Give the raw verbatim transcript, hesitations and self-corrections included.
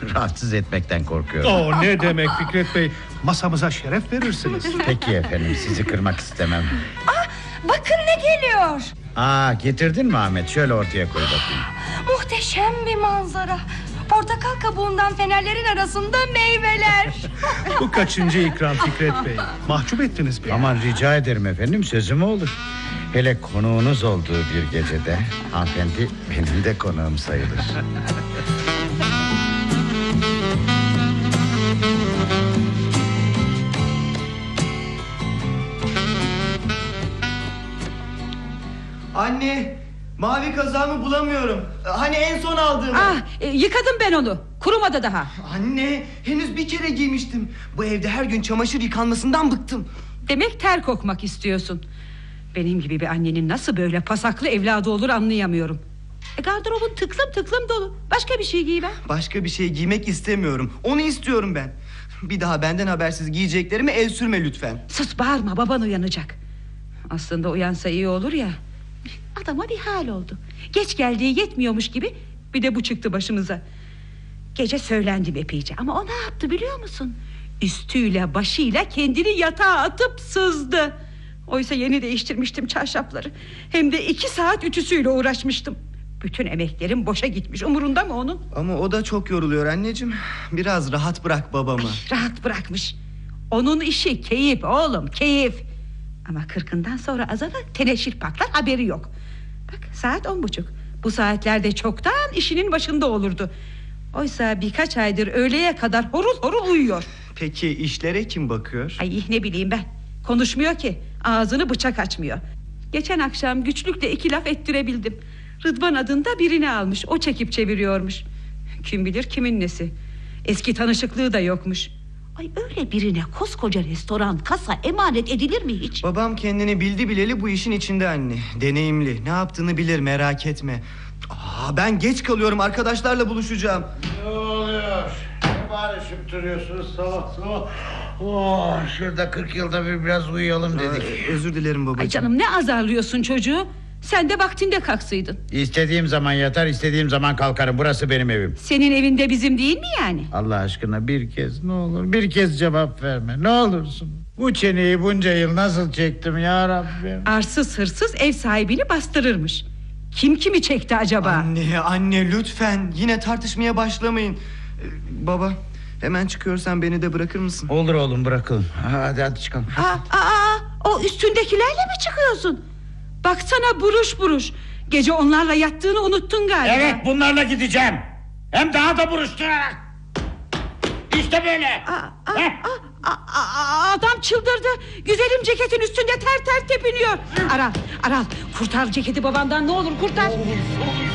Rahatsız etmekten korkuyorum. Oo, ne demek Fikret Bey, masamıza şeref verirsiniz. Peki efendim, sizi kırmak istemem. Ah, bakın ne geliyor. Aa, getirdin mi Ahmet? Şöyle ortaya koy bakayım. Muhteşem bir manzara. Portakal kabuğundan fenerlerin arasında meyveler. Bu kaçıncı ikram Fikret Bey? Mahcup ettiniz beni. Aman rica ederim efendim, sözüm olur. Hele konuğunuz olduğu bir gecede hanımefendi benim de konuğum sayılır. Anne, mavi kazağımı bulamıyorum. Hani en son aldığım. Ah, e, yıkadım ben onu. Kurumadı daha. Anne, henüz bir kere giymiştim. Bu evde her gün çamaşır yıkanmasından bıktım. Demek ter kokmak istiyorsun. Benim gibi bir annenin nasıl böyle pasaklı evladı olur anlayamıyorum. E, gardırobun tıklım tıklım dolu. Başka bir şey giy ben. Başka bir şey giymek istemiyorum. Onu istiyorum ben. Bir daha benden habersiz giyeceklerime el sürme lütfen. Sus, bağırma, baban uyanacak. Aslında uyansa iyi olur ya. Adama bir hal oldu. Geç geldiği yetmiyormuş gibi bir de bu çıktı başımıza. Gece söylendim epeyce ama o ne yaptı biliyor musun? Üstüyle başıyla kendini yatağa atıp sızdı. Oysa yeni değiştirmiştim çarşafları. Hem de iki saat ütüsüyle uğraşmıştım. Bütün emeklerim boşa gitmiş. Umurunda mı onun? Ama o da çok yoruluyor anneciğim. Biraz rahat bırak babamı. Ay, rahat bırakmış. Onun işi keyif oğlum, keyif. Ama kırkından sonra azala teneşir patlar, haberi yok. Bak, saat on buçuk. Bu saatlerde çoktan işinin başında olurdu. Oysa birkaç aydır öğleye kadar horul horul uyuyor. Peki işlere kim bakıyor? Ay, ne bileyim ben. Konuşmuyor ki. Ağzını bıçak açmıyor. Geçen akşam güçlükle iki laf ettirebildim. Rıdvan adında birini almış. O çekip çeviriyormuş. Kim bilir kimin nesi. Eski tanışıklığı da yokmuş. Ay, öyle birine koskoca restoran, kasa emanet edilir mi hiç? Babam kendini bildi bileli bu işin içinde anne. Deneyimli, ne yaptığını bilir, merak etme. Aa, ben geç kalıyorum, arkadaşlarla buluşacağım. Ne oluyor? Ne bağırışıp duruyorsunuz sabah sabah? Oh, şurada kırk yılda bir biraz uyuyalım dedik. Aa, özür dilerim babacığım. Ay canım, ne azarlıyorsun çocuğu? Sen de vaktinde kalksaydın. İstediğim zaman yatar, istediğim zaman kalkarım. Burası benim evim. Senin evinde bizim değil mi yani? Allah aşkına bir kez, ne olur bir kez cevap verme, ne olursun. Bu çeneyi bunca yıl nasıl çektim ya Rabbim. Arsız hırsız ev sahibini bastırırmış. Kim kimi çekti acaba? Anne, anne lütfen yine tartışmaya başlamayın. Ee, baba, hemen çıkıyorsan beni de bırakır mısın? Olur oğlum, bırakalım. Hadi hadi çıkalım. Aa, aa, o üstündekilerle mi çıkıyorsun? Baksana, buruş buruş. Gece onlarla yattığını unuttun galiba. Evet, bunlarla gideceğim. Hem daha da buruşturarak. İşte böyle. Aa, aa, aa, aa, aa, adam çıldırdı. Güzelim ceketin üstünde ter ter tepiniyor. Aral, Aral, kurtar ceketi babandan, ne olur kurtar.